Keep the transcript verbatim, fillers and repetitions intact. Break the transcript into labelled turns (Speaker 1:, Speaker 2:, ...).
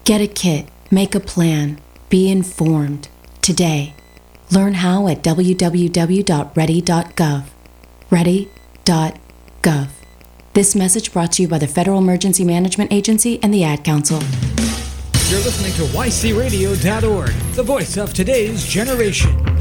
Speaker 1: Get a kit, make a plan, be informed. Today. Learn how at w w w dot ready dot gov. ready dot gov. This message brought to you by the Federal Emergency Management Agency and the Ad Council.
Speaker 2: You're listening to y c radio dot org, the voice of today's generation.